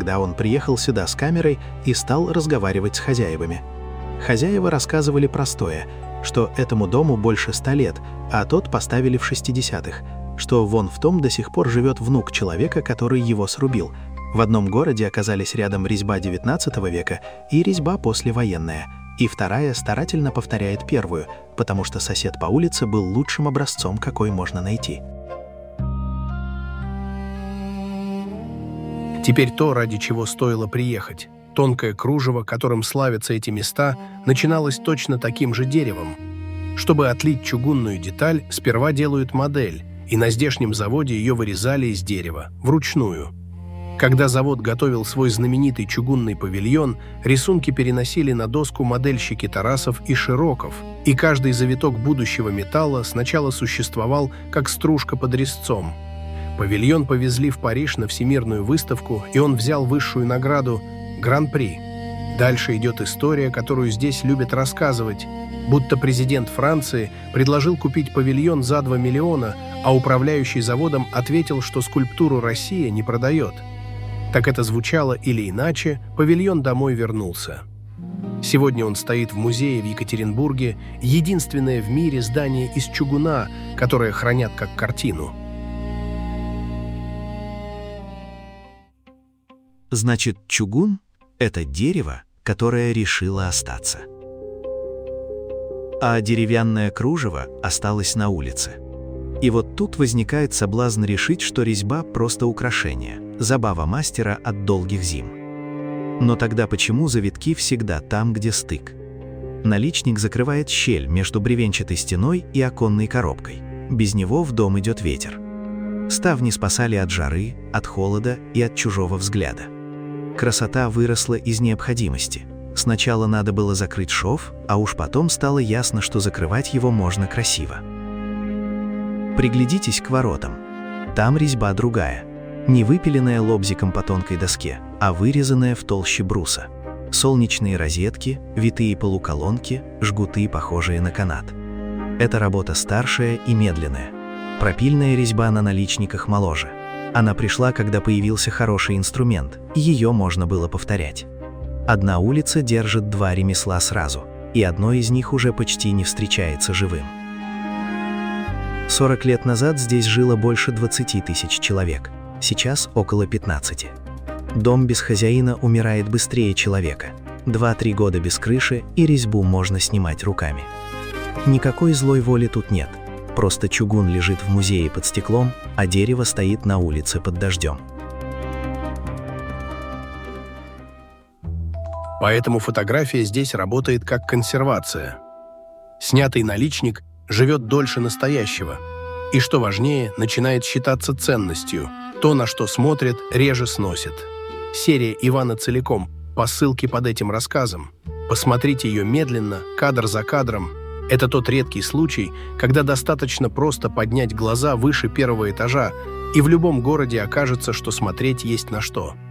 когда он приехал сюда с камерой и стал разговаривать с хозяевами. Хозяева рассказывали простое, что этому дому больше 100 лет, а тот поставили в 60-х, что вон в том до сих пор живет внук человека, который его срубил. В одном городе оказались рядом резьба XIX века и резьба послевоенная, и вторая старательно повторяет первую, потому что сосед по улице был лучшим образцом, какой можно найти. Теперь то, ради чего стоило приехать. Тонкое кружево, которым славятся эти места, начиналось точно таким же деревом. Чтобы отлить чугунную деталь, сперва делают модель, и на здешнем заводе ее вырезали из дерева, вручную. Когда завод готовил свой знаменитый чугунный павильон, рисунки переносили на доску модельщики Тарасов и Широков, и каждый завиток будущего металла сначала существовал как стружка под резцом. Павильон повезли в Париж на Всемирную выставку, и он взял высшую награду Гран-при. Дальше идет история, которую здесь любят рассказывать, будто президент Франции предложил купить павильон за 2 миллиона, а управляющий заводом ответил, что скульптуру «Россия» не продает. Так это звучало или иначе, павильон домой вернулся. Сегодня он стоит в музее в Екатеринбурге, единственное в мире здание из чугуна, которое хранят как картину. Значит, чугун — это дерево, которое решило остаться. А деревянное кружево осталось на улице. И вот тут возникает соблазн решить, что резьба — просто украшение, забава мастера от долгих зим. Но тогда почему завитки всегда там, где стык? Наличник закрывает щель между бревенчатой стеной и оконной коробкой. Без него в дом идет ветер. Ставни спасали от жары, от холода и от чужого взгляда. Красота выросла из необходимости. Сначала надо было закрыть шов, а уж потом стало ясно, что закрывать его можно красиво. Приглядитесь к воротам. Там резьба другая. Не выпиленная лобзиком по тонкой доске, а вырезанная в толще бруса. Солнечные розетки, витые полуколонки, жгуты, похожие на канат. Это работа старшая и медленная. Пропильная резьба на наличниках моложе. Она пришла, когда появился хороший инструмент, и ее можно было повторять. Одна улица держит 2 ремесла сразу, и одно из них уже почти не встречается живым. 40 лет назад здесь жило больше 20 тысяч человек, сейчас около 15. Дом без хозяина умирает быстрее человека. 2-3 года без крыши, и резьбу можно снимать руками. Никакой злой воли тут нет. Просто чугун лежит в музее под стеклом, а дерево стоит на улице под дождем. Поэтому фотография здесь работает как консервация. Снятый наличник живет дольше настоящего. И, что важнее, начинает считаться ценностью. То, на что смотрят, реже сносят. Серия «Ивана целиком» по ссылке под этим рассказом. Посмотрите ее медленно, кадр за кадром. Это тот редкий случай, когда достаточно просто поднять глаза выше 1-го этажа, и в любом городе окажется, что смотреть есть на что.